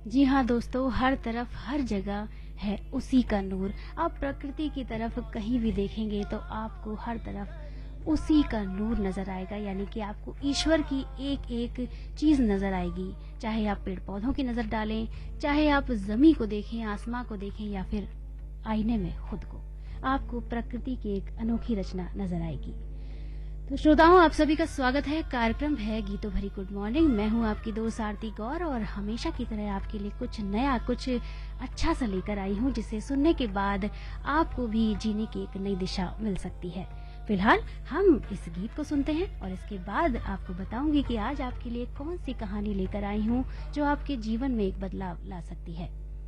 जी हाँ दोस्तों, हर तरफ हर जगह है उसी का नूर। आप प्रकृति की तरफ कहीं भी देखेंगे तो आपको हर तरफ उसी का नूर नजर आएगा, यानी कि आपको ईश्वर की एक एक चीज नजर आएगी। चाहे आप पेड़ पौधों की नजर डालें, चाहे आप जमी को देखें, आसमां को देखें, या फिर आईने में खुद को, आपको प्रकृति की एक अनोखी रचना नजर आएगी। तो श्रोताओं, आप सभी का स्वागत है। कार्यक्रम है गीतों भरी गुड मॉर्निंग। मैं हूं आपकी दोस्त आरती गौर और हमेशा की तरह आपके लिए कुछ नया, कुछ अच्छा सा लेकर आई हूं, जिसे सुनने के बाद आपको भी जीने की एक नई दिशा मिल सकती है। फिलहाल हम इस गीत को सुनते हैं और इसके बाद आपको बताऊंगी कि आज आपके लिए कौन सी कहानी लेकर आई हूं जो आपके जीवन में एक बदलाव ला सकती है।